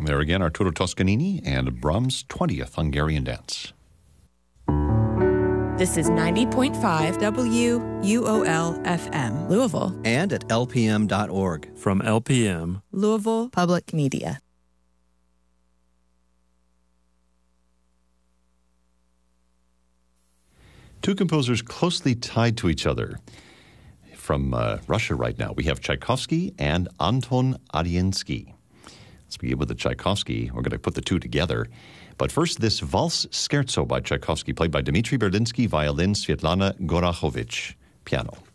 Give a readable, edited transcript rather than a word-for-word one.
There again, Arturo Toscanini and Brahms' 20th Hungarian Dance. This is 90.5 WUOL-FM, Louisville. And at lpm.org. From LPM, Louisville Public Media. Two composers closely tied to each other. From Russia right now, we have Tchaikovsky and Anton Adinsky. Let's begin with the Tchaikovsky. We're going to put the two together. But first, this Valse Scherzo by Tchaikovsky, played by Dmitry Berlinsky, violin, Svetlana Gorokhovich, piano.